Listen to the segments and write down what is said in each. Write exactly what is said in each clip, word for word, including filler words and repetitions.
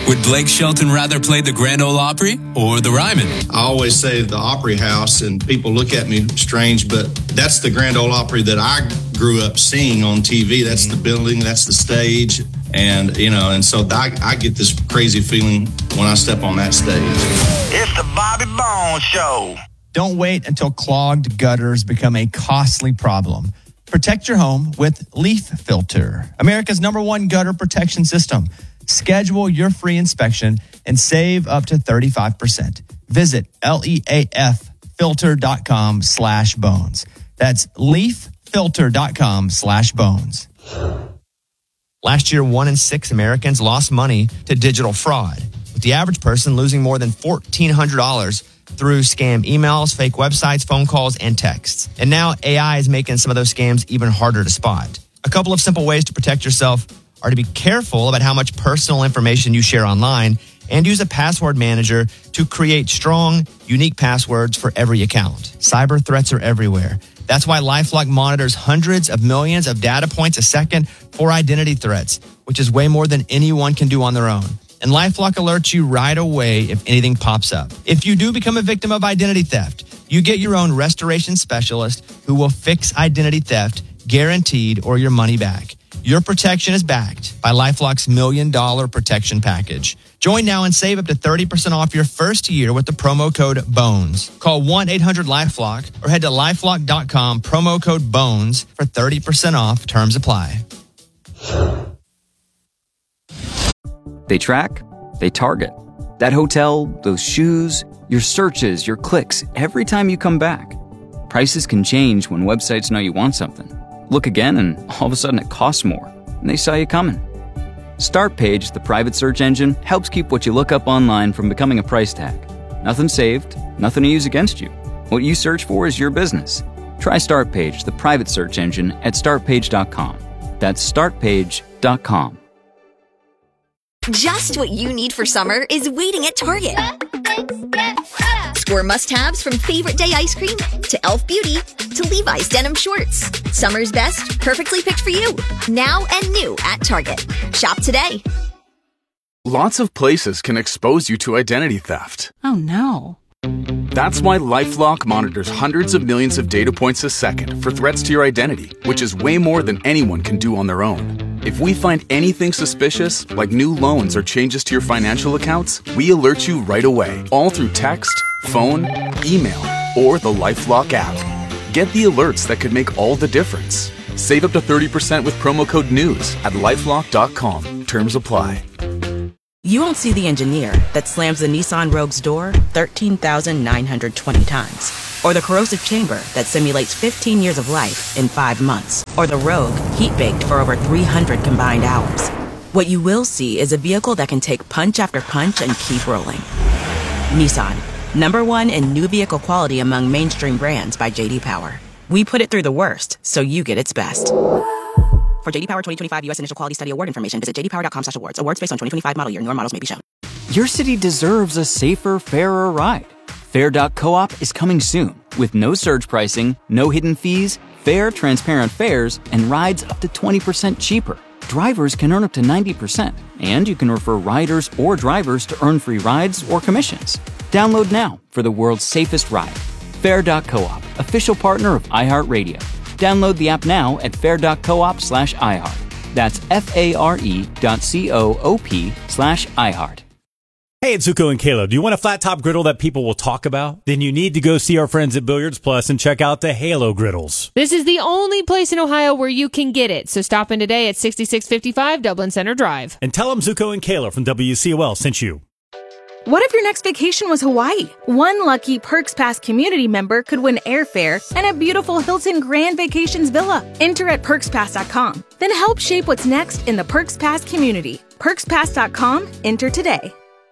Would Blake Shelton rather play the Grand Ole Opry or the Ryman? I always say the Opry House, and people look at me strange, but that's the Grand Ole Opry that I grew up seeing on T V. That's the building, that's the stage, and, you know, and so I, I get this crazy feeling when I step on that stage. It's the Bobby Bones Show. Don't wait until clogged gutters become a costly problem. Protect your home with Leaf Filter, America's number one gutter protection system. Schedule your free inspection and save up to thirty-five percent. Visit leaffilter.com slash bones. That's leaffilter.com slash bones. Last year, one in six Americans lost money to digital fraud, with the average person losing more than fourteen hundred dollars through scam emails, fake websites, phone calls, and texts. And now A I is making some of those scams even harder to spot. A couple of simple ways to protect yourself are to be careful about how much personal information you share online and use a password manager to create strong, unique passwords for every account. Cyber threats are everywhere. That's why LifeLock monitors hundreds of millions of data points a second for identity threats, which is way more than anyone can do on their own. And LifeLock alerts you right away if anything pops up. If you do become a victim of identity theft, you get your own restoration specialist who will fix identity theft, guaranteed, or your money back. Your protection is backed by LifeLock's Million Dollar Protection Package. Join now and save up to thirty percent off your first year with the promo code BONES. Call one eight hundred LifeLock or head to lifelock dot com, promo code BONES for thirty percent off. Terms apply. They track, they target. That hotel, those shoes, your searches, your clicks, every time you come back. Prices can change when websites know you want something. Look again and all of a sudden it costs more, and they saw you coming. StartPage, the private search engine, helps keep what you look up online from becoming a price tag. Nothing saved, nothing to use against you. What you search for is your business. Try StartPage, the private search engine, at start page dot com. That's start page dot com. Just what you need for summer is waiting at Target. Score must-haves from Favorite Day ice cream to Elf Beauty to Levi's denim shorts. Summer's best, perfectly picked for you. Now and new at Target. Shop today. Lots of places can expose you to identity theft. Oh no. That's why LifeLock monitors hundreds of millions of data points a second for threats to your identity, which is way more than anyone can do on their own. If we find anything suspicious, like new loans or changes to your financial accounts, we alert you right away, all through text, phone, email, or the LifeLock app. Get the alerts that could make all the difference. Save up to thirty percent with promo code NEWS at lifelock dot com. Terms apply. You won't see the engineer that slams the Nissan Rogue's door thirteen thousand nine hundred twenty times. Or the corrosive chamber that simulates fifteen years of life in five months. Or the Rogue heat-baked for over three hundred combined hours. What you will see is a vehicle that can take punch after punch and keep rolling. Nissan, number one in new vehicle quality among mainstream brands by J D Power. We put it through the worst, so you get its best. For J D Power twenty twenty-five U S Initial Quality Study Award information, visit j d power dot com slash awards. Awards based on twenty twenty-five model year. Newer models may be shown. Your city deserves a safer, fairer ride. Fair dot coop is coming soon with no surge pricing, no hidden fees, fair, transparent fares, and rides up to twenty percent cheaper. Drivers can earn up to ninety percent, and you can refer riders or drivers to earn free rides or commissions. Download now for the world's safest ride. Fair dot coop, official partner of iHeartRadio. Download the app now at fair dot coop slash iHeart. That's F-A-R-E dot C-O-O-P slash iHeart. Hey, it's Zuko and Caleb. Do you want a flat top griddle that people will talk about? Then you need to go see our friends at Billiards Plus and check out the Halo griddles. This is the only place in Ohio where you can get it. So stop in today at sixty-six fifty-five Dublin Center Drive. And tell them Zuko and Caleb from W C O L sent you. What if your next vacation was Hawaii? One lucky Perks Pass community member could win airfare and a beautiful Hilton Grand Vacations villa. Enter at perks pass dot com. Then help shape what's next in the Perks Pass community. perks pass dot com. Enter today.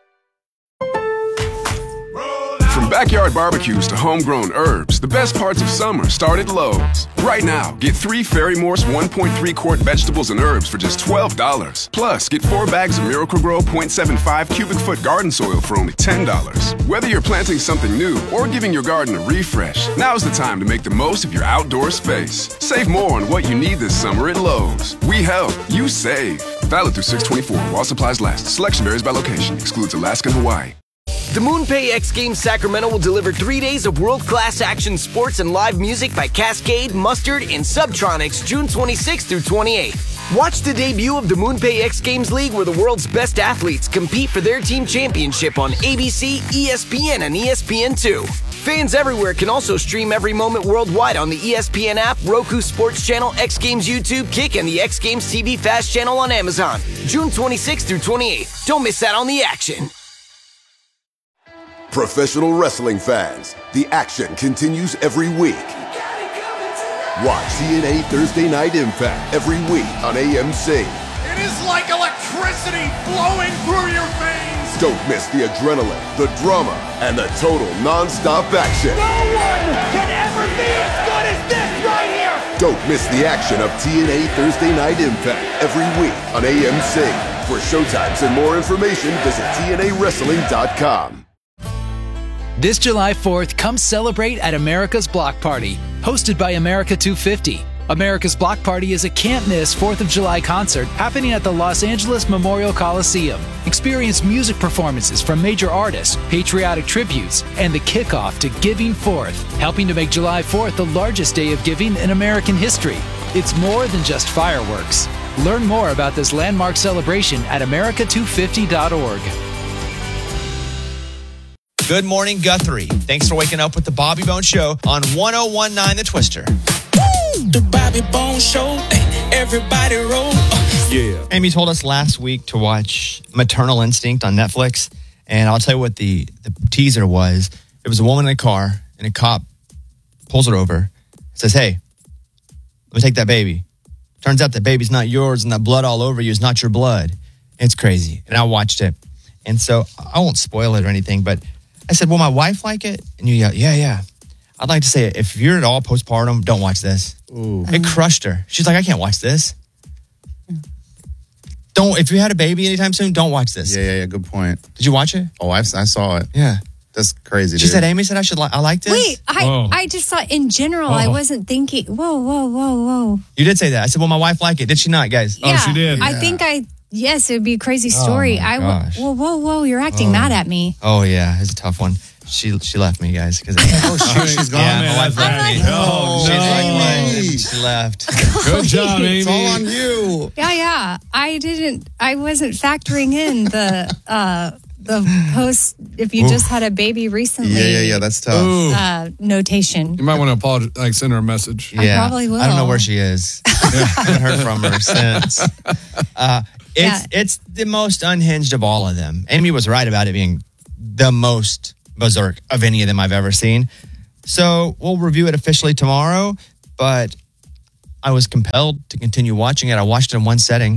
From backyard barbecues to homegrown herbs, the best parts of summer start at Lowe's. Right now, get three Fairy Morse one point three quart vegetables and herbs for just twelve dollars. Plus, get four bags of Miracle-Gro point seven five cubic foot garden soil for only ten dollars. Whether you're planting something new or giving your garden a refresh, now's the time to make the most of your outdoor space. Save more on what you need this summer at Lowe's. We help, you save. Valid through six twenty-four while supplies last. Selection varies by location. Excludes Alaska and Hawaii. The MoonPay X Games Sacramento will deliver three days of world-class action sports and live music by Cascade, Mustard, and Subtronics June twenty-sixth through twenty-eighth. Watch the debut of the MoonPay X Games League where the world's best athletes compete for their team championship on A B C, E S P N, and E S P N two. Fans everywhere can also stream every moment worldwide on the E S P N app, Roku Sports Channel, X Games YouTube, Kick, and the X Games T V Fast Channel on Amazon. June twenty-sixth through twenty-eighth. Don't miss out on the action. Professional wrestling fans, the action continues every week. Watch T N A Thursday Night Impact every week on A M C. It is like electricity flowing through your veins. Don't miss the adrenaline, the drama, and the total non-stop action. No one can ever be as good as this right here. Don't miss the action of T N A Thursday Night Impact every week on A M C. For showtimes and more information, visit T N A wrestling dot com. This July fourth, come celebrate at America's Block Party, hosted by America two fifty. America's Block Party is a can't-miss fourth of July concert happening at the Los Angeles Memorial Coliseum. Experience music performances from major artists, patriotic tributes, and the kickoff to Giving Fourth, helping to make July fourth the largest day of giving in American history. It's more than just fireworks. Learn more about this landmark celebration at America two fifty dot org. Good morning, Guthrie. Thanks for waking up with the Bobby Bones Show on one oh one point nine The Twister. Woo! The Bobby Bones Show. Everybody roll. Uh. Yeah. Amy told us last week to watch Maternal Instinct on Netflix. And I'll tell you what the, the teaser was. It was a woman in a car, and a cop pulls her over, says, hey, let me take that baby. Turns out that baby's not yours, and that blood all over you is not your blood. It's crazy. And I watched it. And so I won't spoil it or anything, but I said, will my wife like it? And you go, yeah, yeah. I'd like to say, if you're at all postpartum, don't watch this. Ooh. It crushed her. She's like, I can't watch this. Don't, if you had a baby anytime soon, don't watch this. Yeah, yeah, yeah. Good point. Did you watch it? Oh, I've, I saw it. Yeah. That's crazy, She dude. said, Amy said I should like, I like this. Wait, I, Whoa. I just thought in general, Whoa. I wasn't thinking, whoa, whoa, whoa, whoa. You did say that. I said, will my wife like it? Did she not, guys? Yeah, I think I, yes, it would be a crazy story. Oh, my I w- gosh. Whoa, whoa, whoa, you're acting Oh. mad at me. Oh, yeah. It's a tough one. She she left me, guys. Cause oh, shoot, she's gone. Yeah, Man, my wife left me. no, She's no. like, she left. Good job, Amy. It's all on you. Yeah, yeah. I didn't, I wasn't factoring in the, uh, the post, if you Oof. just had a baby recently. Yeah, yeah, yeah. That's tough. Uh, notation. You might want to apologize, like send her a message. I probably will. I don't know where she is. I haven't heard from her since. Uh, it's it's the most unhinged of all of them. Amy was right about it being the most berserk of any of them I've ever seen. So we'll review it officially tomorrow, but I was compelled to continue watching it. I watched it in one setting.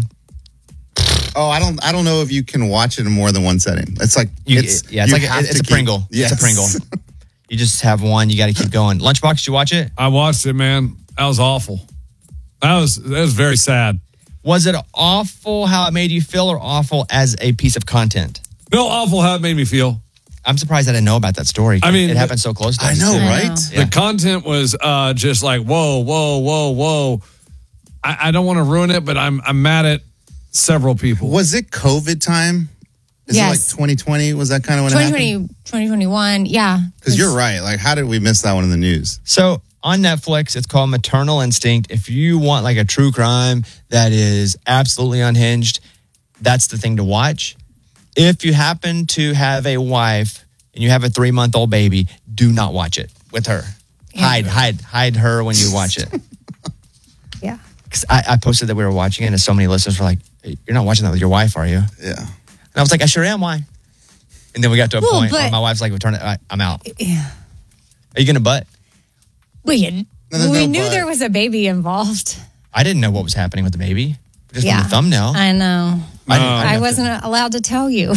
Oh, I don't. I don't know if you can watch it in more than one setting. It's like You, it's yeah, it's you like a, have it's to a keep- Pringle. Yes. It's a Pringle. You just have one. You got to keep going. Lunchbox, did you watch it? I watched it, man. That was awful. That was that was very sad. Was it awful how it made you feel, or awful as a piece of content? No, awful how it made me feel. I'm surprised I didn't know about that story. I mean, it happened so close to us. I know, too. right? The content was uh, just like whoa, whoa, whoa, whoa. I, I don't want to ruin it, but I'm I'm mad at several people. Was it COVID time? Is Yes. it like twenty twenty? Was that kind of when it twenty happened? twenty, twenty twenty-one, yeah. Because you're right. Like, how did we miss that one in the news? So on Netflix, it's called Maternal Instinct. If you want like a true crime that is absolutely unhinged, that's the thing to watch. If you happen to have a wife and you have a three-month-old baby, do not watch it with her. Hide, hide, hide her when you watch it. Yeah. Because I, I posted that we were watching it, and so many listeners were like, hey, you're not watching that with your wife, are you? Yeah. And I was like, I sure am. Why? And then we got to a Well, point but- where my wife's like, we turn it, I, I'm out. Yeah. Are you going to butt? We, there's we no knew but. there was a baby involved. I didn't know what was happening with the baby. Just yeah. from the thumbnell. I know. I, didn't- I I didn't have wasn't allowed to tell you.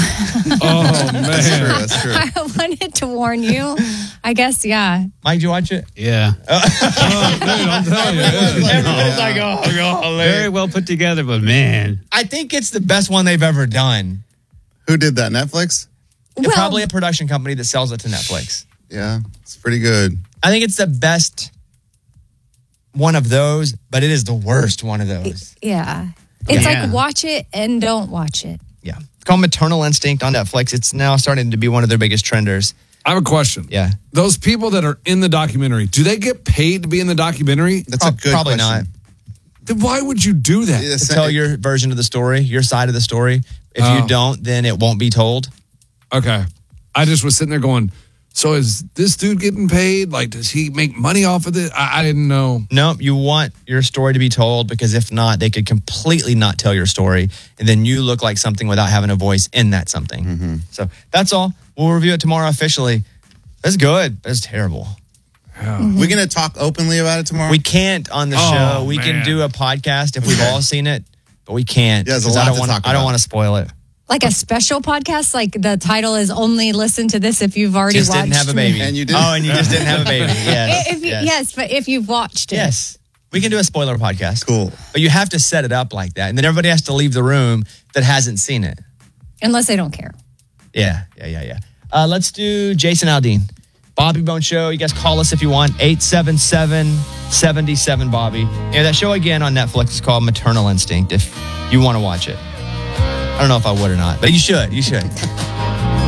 Oh man, That's true. That's true. I wanted to warn you. I guess, yeah. to- Mike, did you watch it? Yeah. oh, dude, I'm telling you, yeah. Everybody's like, oh, golly. Very well put together, but man. I think it's the best one they've ever done. Who did that? Netflix? Well- Probably a production company that sells it to Netflix. Yeah, it's pretty good. I think it's the best one of those, but it is the worst one of those. Yeah. It's Yeah. like watch it and don't watch it. Yeah. It's called Maternal Instinct on Netflix. It's now starting to be one of their biggest trenders. I have a question. Yeah. Those people that are in the documentary, do they get paid to be in the documentary? That's a good Probably question. not. Then why would you do that? Yeah, To tell your version of the story, your side of the story. If Oh. you don't, then it won't be told. Okay. I just was sitting there going, so is this dude getting paid? Like, does he make money off of this? I, I didn't know. No, you want your story to be told because if not, they could completely not tell your story. And then you look like something without having a voice in that something. Mm-hmm. So that's all. We'll review it tomorrow officially. That's good. That's terrible. We're going to talk openly about it tomorrow? We can't on the Oh, show. We can man. do a podcast if we've all seen it, but we can't. Yeah, there's a 'cause lot I don't to want talk I don't about. want to spoil it. Like a special podcast, like the title is only listen to this if you've already Just watched didn't have a baby. And you didn't. Oh, and you just didn't have a baby. Yes. If you, yes. yes. but if you've watched it. Yes. We can do a spoiler podcast. Cool. But you have to set it up like that. And then everybody has to leave the room that hasn't seen it. Unless they don't care. Yeah, yeah, yeah, yeah. Uh, let's do Jason Aldean. Bobby Bone Show. You guys call us if you want. eight seven seven, seven seven, Bobby. Yeah, that show again on Netflix is called Maternal Instinct if you want to watch it. I don't know if I would or not, but you should. You should.